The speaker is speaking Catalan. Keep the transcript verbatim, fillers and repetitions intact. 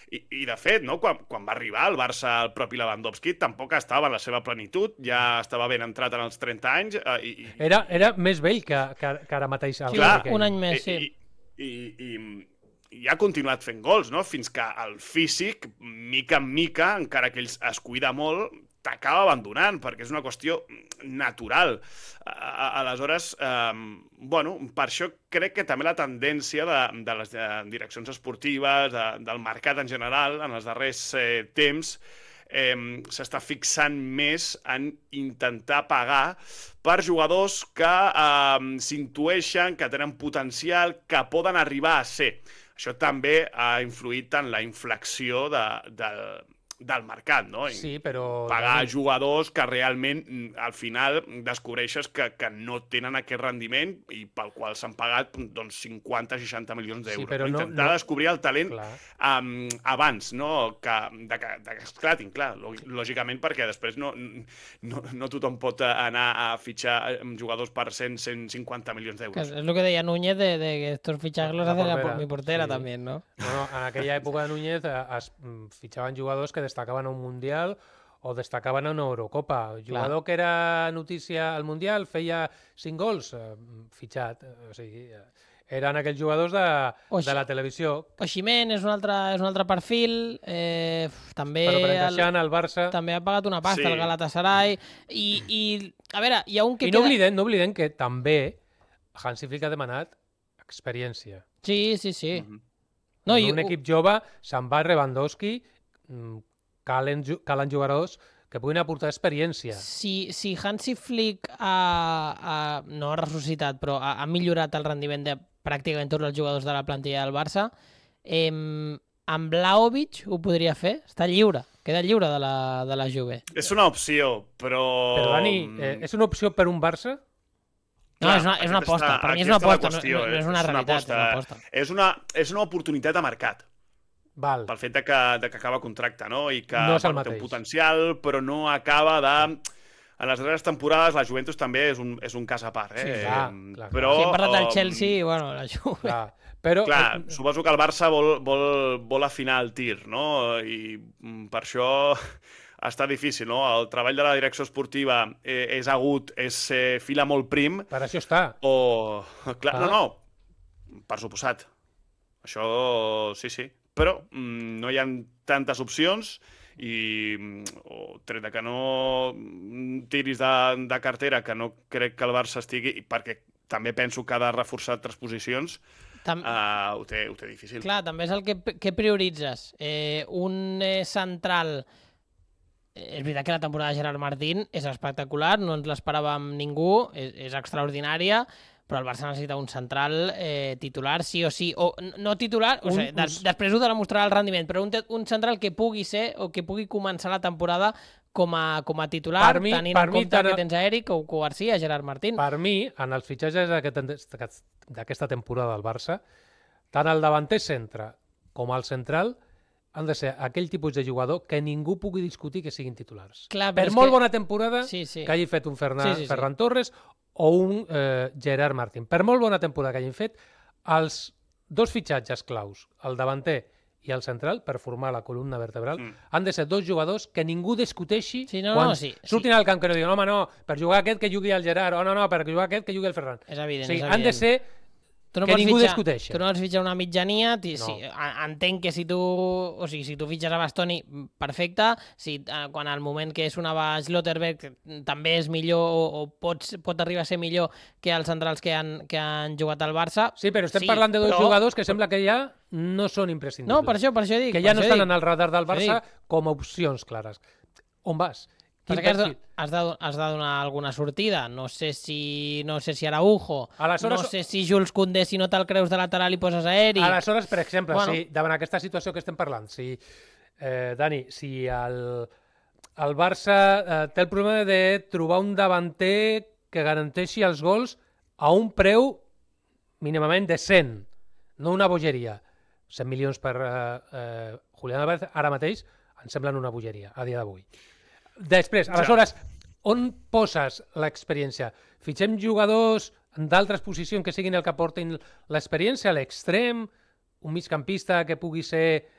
I, i de fet, no? quan, quan va arribar el Barça, el propi Lewandowski tampoc estava en la seva plenitud, ja estava ben entrat en els trenta anys. Eh, i, era, era més vell que, que, que ara mateix. Sí, clar, un any més, sí. I, i, i, i ha continuat fent gols, no? Fins que el físic, mica en mica, encara que ell es cuida molt, t'acaba abandonant, perquè és una qüestió natural. Aleshores, eh, bueno, per això crec que també la tendència de, de les direccions esportives, de, del mercat en general, en els darrers eh, temps, eh, s'està fixant més en intentar pagar per jugadors que eh, s'intueixen, que tenen potencial, que poden arribar a ser. Això també ha influït en la inflexió de, de, del mercat, no? I sí, però... pagar jugadors que realment al final descobreixes que, que no tenen aquest rendiment i pel qual s'han pagat doncs, cinquanta a seixanta milions d'euros. Sí, però no, intentar no... descobrir el talent um, abans, no? Que, de, de, de que esclatin, clar, lògicament, perquè després no, no, no tothom pot anar a fitxar jugadors per cent, cent cinquanta milions d'euros. Es lo que deia Núñez, de, de que estos fichajes los hace la, mi portera sí. también, ¿no? Bueno, en aquella època de Núñez es fitxaven jugadors que destacaven a un Mundial o destacaven a una Eurocopa. El jugador Clar. que era notícia al Mundial feia cinc gols, eh, fitxat. O sigui, eren aquells jugadors de, de la televisió. Osimhen és un altre, és un altre perfil. Eh, també Però per encaixar el Barça... També ha pagat una pasta sí. al Galatasaray. I, i, a veure, hi ha un que I no, queda... oblidem, no oblidem que també Hansi Flick ha demanat experiència. Sí, sí, sí. Mm-hmm. No, en i... un equip jove se'n va Lewandowski, calen, calen jugadors que puguin aportar experiència. Si, si Hansi Flick ha, ha, no ha ressuscitat, però ha, ha millorat el rendiment de pràcticament tots els jugadors de la plantilla del Barça, eh, amb Vlahovic ho podria fer? Està lliure, queda lliure de la, de la Juve. És una opció, però... Però, Dani, eh, és una opció per un Barça? No, Clar, és una, és una aposta. Per mi és una aposta, qüestió, no, no és una realitat. És una, aposta. És una, és una oportunitat de mercat. Val. Pel fet de que, de que acaba contracte, no? I que no bueno, té un potencial, però no acaba de... En les darreres temporades la Juventus també és un, és un cas a part. Eh? Sí, clar, clar, però, si hem parlat del Chelsea, bueno, la Juve... Clar, però... clar, suposo que el Barça vol, vol, vol afinar el tir, no? I per això està difícil, no? El treball de la direcció esportiva eh, és agut, és eh, fila molt prim. Per això està. O... Clar, ah. No, no, per suposat. Això, sí, sí. Però mm, no hi ha tantes opcions i o, tret de que no tiris de, de cartera, que no crec que el Barça estigui, perquè també penso que ha de reforçar altres posicions, Tam... uh, ho, té, ho té difícil. Clar, també és el que, que prioritzes. Eh, un eh, central... És veritat que la temporada de Gerard Martín és espectacular, no ens l'esperàvem ningú, és, és extraordinària, però el Barça necessita un central eh, titular, sí o sí, o no titular, o sigui, des, després ho demostrarà el rendiment, però un, un central que pugui ser o que pugui començar la temporada com a, com a titular, per mi, tenint per en compte que tens a Eric o Garcia, Gerard Martín. Per mi, en els fitxatges d'aquesta temporada del Barça, tant el davanter centre com el central han de ser aquell tipus de jugador que ningú pugui discutir que siguin titulars. Clar, per molt que... bona temporada sí, sí. que hagi fet un Fernan, sí, sí, sí. Ferran Torres o un eh, Gerard Martín. Per molt bona temporada que hagin fet, els dos fitxatges claus, el davanter i el central, per formar la columna vertebral, mm. han de ser dos jugadors que ningú discuteixi sí, no, quan no, sí, surtin sí. al camp, que no diuen, home, no, per jugar aquest que jugui el Gerard, o no, no, per jugar aquest que jugui el Ferran. És evident, o sigui, és evident. Han de ser tu no que ningú fitxar, discuteixi. Tu no vols fitxar una mitjania, ti, no. sí, entenc que si tu, o sigui, si tu fitxes a Bastoni, perfecte, si eh, quan al moment que sonava Schlotterbeck també és millor o, o pots, pot arribar a ser millor que els centrals que han, que han jugat al Barça. Sí, però estem sí, parlant de dos però... jugadors que sembla que ja no són imprescindibles. No, per això, per això dic. Que ja no estan dic. en el radar del Barça com a opcions clares. On vas? Perquè has de, has, de, has de donar alguna sortida. No sé si no sé si Araujo, Aleshores, no sé si Jules Koundé, si no te'l creus de lateral i poses a Eric. Aleshores, per exemple, bueno. si davant aquesta situació que estem parlant, si, eh, Dani, si el, el Barça eh, té el problema de trobar un davanter que garanteixi els gols a un preu mínimament decent, no una bogeria. cent milions per eh, eh, Julián Álvarez ara mateix em semblen una bogeria a dia d'avui. Després, aleshores, on poses l'experiència? Fitxem jugadors d'altres posicions que siguin el que portin l'experiència a l'extrem, un migcampista que pugui ser